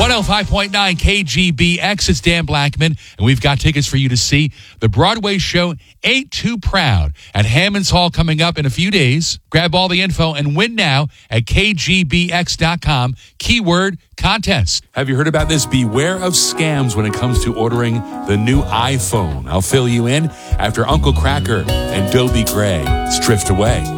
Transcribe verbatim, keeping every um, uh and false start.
one oh five point nine K G B X. It's Dan Blackman, and we've got tickets for you to see the Broadway show Ain't Too Proud at Hammons Hall coming up in a few days. Grab all the info and win now at K G B X dot com. Keyword contest. Have you heard about this? Beware of scams when it comes to ordering the new iPhone. I'll fill you in after Uncle Cracker and Dobie Gray drift away.